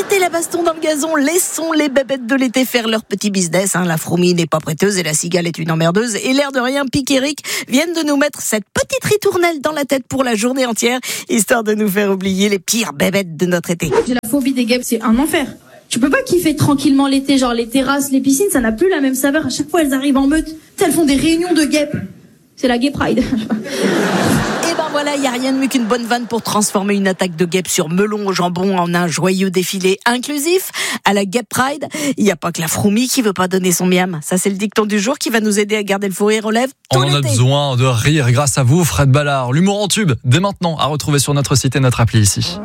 Arrêtez la baston dans le gazon, laissons les bébêtes de l'été faire leur petit business. La Froumie n'est pas prêteuse et la cigale est une emmerdeuse. Et l'air de rien, Pic et Eric viennent de nous mettre cette petite ritournelle dans la tête pour la journée entière, histoire de nous faire oublier les pires bébêtes de notre été. J'ai la phobie des guêpes, c'est un enfer. Tu peux pas kiffer tranquillement l'été, genre les terrasses, les piscines, ça n'a plus la même saveur. À chaque fois, elles arrivent en meute. Elles font des réunions de guêpes. C'est la Gay Pride. Et ben voilà, il n'y a rien de mieux qu'une bonne vanne pour transformer une attaque de guêpes sur melon au jambon en un joyeux défilé inclusif. À la Gay Pride, il n'y a pas que la Froumie qui veut pas donner son miam. Ça, c'est le dicton du jour qui va nous aider à garder le fou rire aux lèvres tout l'été. On en a besoin de rire grâce à vous, Fred Ballard. L'humour en tube, dès maintenant, à retrouver sur notre site et notre appli ici.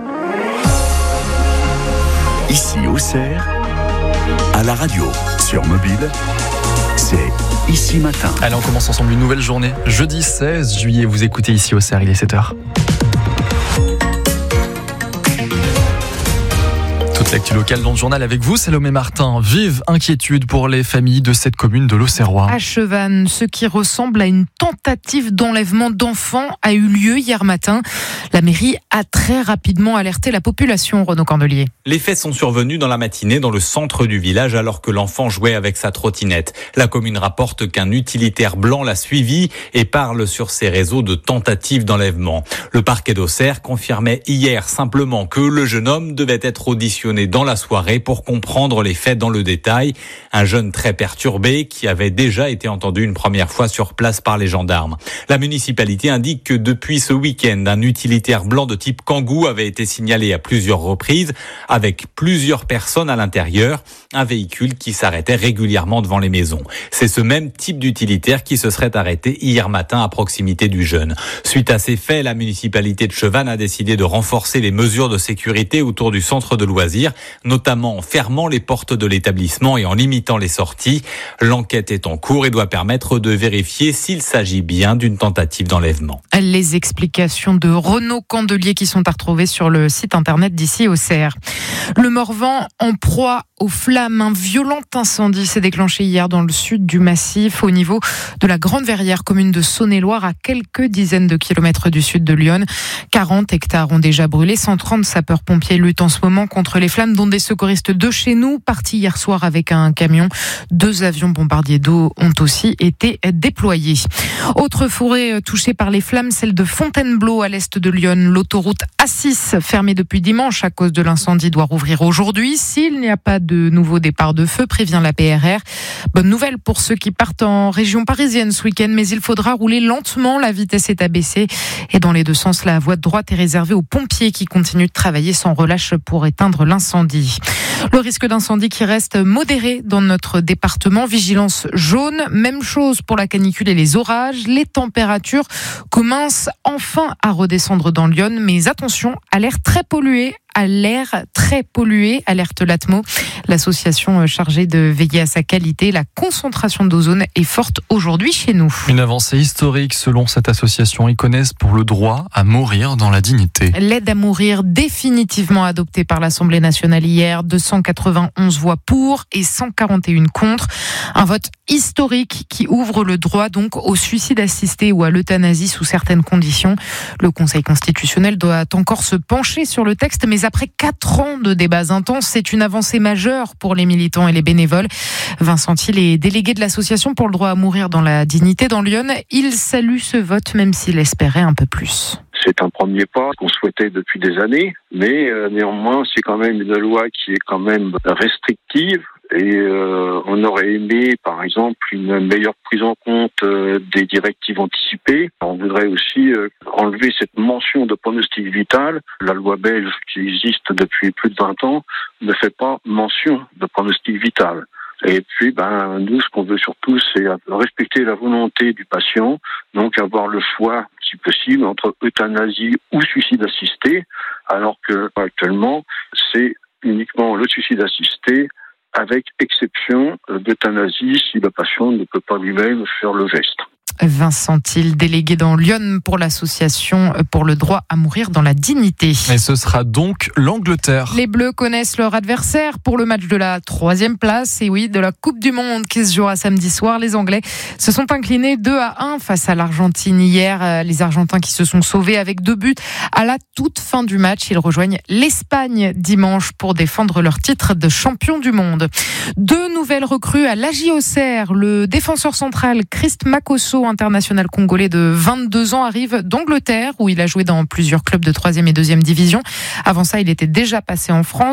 Ici Auxerre, à la radio, sur mobile, c'est Ici Matin. Allez, on commence ensemble une nouvelle journée. Jeudi 16 juillet, vous écoutez Ici Auxerre, il est 7h. Toute l'actu locale dans le journal avec vous, Salomé Martin. Vive inquiétude pour les familles de cette commune de l'Auxerrois. À Chevannes, ce qui ressemble à une tentative d'enlèvement d'enfants a eu lieu hier matin. La mairie a très rapidement alerté la population, Renaud Candelier. Les faits sont survenus dans la matinée dans le centre du village alors que l'enfant jouait avec sa trottinette. La commune rapporte qu'un utilitaire blanc l'a suivi et parle sur ses réseaux de tentatives d'enlèvement. Le parquet d'Auxerre confirmait hier simplement que le jeune homme devait être auditionné dans la soirée pour comprendre les faits dans le détail. Un jeune très perturbé qui avait déjà été entendu une première fois sur place par les gendarmes. La municipalité indique que depuis ce week-end, un utilitaire blanc de type Kangoo avait été signalé à plusieurs reprises avec plusieurs personnes à l'intérieur, un véhicule qui s'arrêtait régulièrement devant les maisons. C'est ce même type d'utilitaire qui se serait arrêté hier matin à proximité du jeune. Suite à ces faits, la municipalité de Chevannes a décidé de renforcer les mesures de sécurité autour du centre de loisirs, notamment en fermant les portes de l'établissement et en limitant les sorties. L'enquête est en cours et doit permettre de vérifier s'il s'agit bien d'une tentative d'enlèvement. Les explications de Renaud Candelier qui sont à retrouver sur le site internet d'Ici Auxerre. Le Morvan en proie aux flammes. Un violent incendie s'est déclenché hier dans le sud du massif, au niveau de la Grande Verrière, commune de Saône-et-Loire, à quelques dizaines de kilomètres du sud de Lyon. 40 hectares ont déjà brûlé. 130 sapeurs-pompiers luttent en ce moment contre les flammes, dont des secouristes de chez nous, partis hier soir avec un camion. 2 avions bombardiers d'eau ont aussi été déployés. Autre forêt touchée par les flammes, celle de Fontainebleau, à l'est de Lyon. L'autoroute A6, fermée depuis dimanche à cause de l'incendie, doit rouvrir aujourd'hui. S'il n'y a pas de nouveau départ de feu, prévient la PRR. Bonne nouvelle pour ceux qui partent en région parisienne ce week-end, mais il faudra rouler lentement. La vitesse est abaissée et dans les deux sens, la voie de droite est réservée aux pompiers qui continuent de travailler sans relâche pour éteindre l'incendie. Le risque d'incendie qui reste modéré dans notre département. Vigilance jaune. Même chose pour la canicule et les orages. Les températures commencent enfin à redescendre dans Lyon, mais attention, à l'air très pollué, alerte l'Atmo. L'association chargée de veiller à sa qualité, la concentration d'ozone est forte aujourd'hui chez nous. Une avancée historique selon cette association. Ils connaissent pour le droit à mourir dans la dignité. L'aide à mourir définitivement adoptée par l'Assemblée nationale hier. 291 voix pour et 141 contre. Un vote historique qui ouvre le droit donc au suicide assisté ou à l'euthanasie sous certaines conditions. Le Conseil constitutionnel doit encore se pencher sur le texte, mais après 4 ans de débats intenses, c'est une avancée majeure pour les militants et les bénévoles. Vincent Thiel est délégué de l'association pour le droit à mourir dans la dignité dans Lyon. Il salue ce vote, même s'il espérait un peu plus. C'est un premier pas qu'on souhaitait depuis des années, mais néanmoins, c'est quand même une loi qui est quand même restrictive. Et on aurait aimé, par exemple, une meilleure prise en compte des directives anticipées. On voudrait aussi enlever cette mention de pronostic vital. La loi belge, qui existe depuis plus de 20 ans, ne fait pas mention de pronostic vital. Et puis, nous, ce qu'on veut surtout, c'est respecter la volonté du patient, donc avoir le choix, si possible, entre euthanasie ou suicide assisté, alors que actuellement, c'est uniquement le suicide assisté, avec exception d'euthanasie si le patient ne peut pas lui-même faire le geste. Vincent Thiel, délégué dans Lyon pour l'association pour le droit à mourir dans la dignité. Et ce sera donc l'Angleterre. Les Bleus connaissent leur adversaire pour le match de la 3e place, et oui, de la Coupe du Monde qui se jouera samedi soir. Les Anglais se sont inclinés 2-1 face à l'Argentine hier. Les Argentins qui se sont sauvés avec 2 buts à la toute fin du match. Ils rejoignent l'Espagne dimanche pour défendre leur titre de champion du monde. 2 nouvelles recrues à l'AJ Auxerre. Le défenseur central Christ Makosso, international congolais de 22 ans, arrive d'Angleterre où il a joué dans plusieurs clubs de 3e et 2e division. Avant ça, il était déjà passé en France.